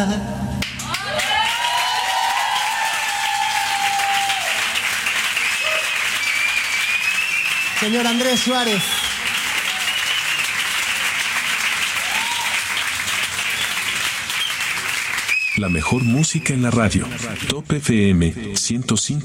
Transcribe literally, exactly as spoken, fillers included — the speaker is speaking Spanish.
Señor Andrés Suárez. La mejor música en la radio. Top F M ciento cinco.